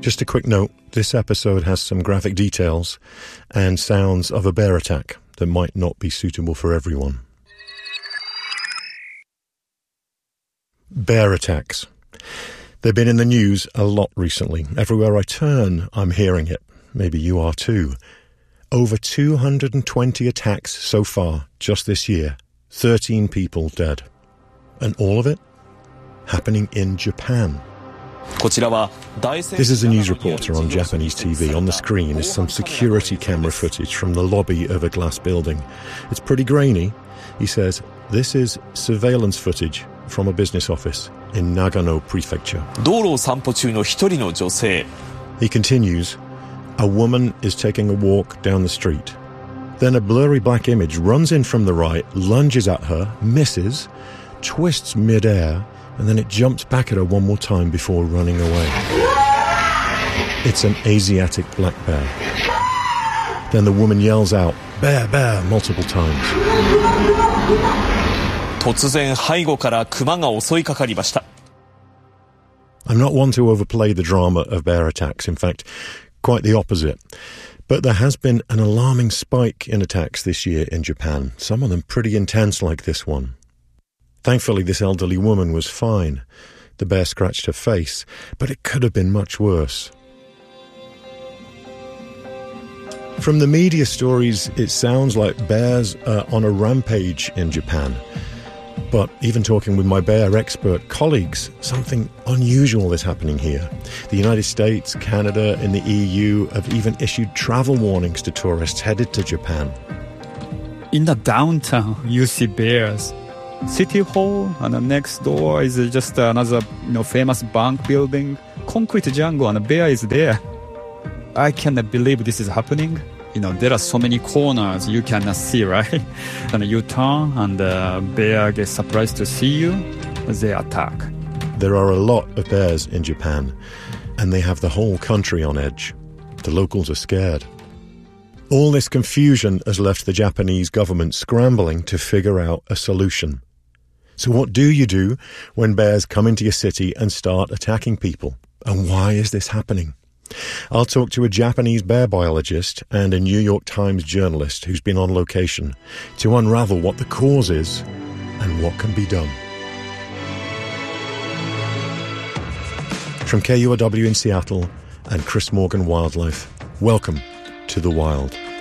Just a quick note, this episode has some graphic details and sounds of a bear attack that might not be suitable for everyone. Bear attacks. They've been in the news a lot recently. Everywhere I turn, I'm hearing it. Maybe you are too. Over 220 attacks so far, just this year. 13 people dead. And all of it happening in Japan. This is a news reporter on Japanese TV. On the screen is some security camera footage from the lobby of a glass building. It's pretty grainy. He says, this is surveillance footage from a business office in Nagano Prefecture. He continues, a woman is taking a walk down the street. Then a blurry black image runs in from the right, lunges at her, misses, twists mid-air, and then it jumps back at her one more time before running away. It's an Asiatic black bear. Then the woman yells out, bear, bear, multiple times. I'm not one to overplay the drama of bear attacks. In fact, quite the opposite. But there has been an alarming spike in attacks this year in Japan, some of them pretty intense like this one. Thankfully, this elderly woman was fine. The bear scratched her face, but it could have been much worse. From the media stories, it sounds like bears are on a rampage in Japan. But even talking with my bear expert colleagues, something unusual is happening here. The United States, Canada, and the EU have even issued travel warnings to tourists headed to Japan. In the downtown, you see bears. City Hall, and next door is just another famous bank building. Concrete jungle, and a bear is there. I cannot believe this is happening. There are so many corners you cannot see, right? And you turn, and the bear gets surprised to see you. They attack. There are a lot of bears in Japan, and they have the whole country on edge. The locals are scared. All this confusion has left the Japanese government scrambling to figure out a solution. So what do you do when bears come into your city and start attacking people? And why is this happening? I'll talk to a Japanese bear biologist and a New York Times journalist who's been on location to unravel what the cause is and what can be done. From KURW in Seattle and Chris Morgan Wildlife, welcome to The Wild.